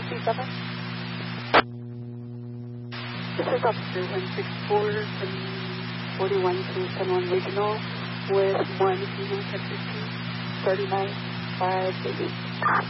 137. This is Officer 164 from 41 to San Juan Regional with 1 female 1015, 39, 5, 8.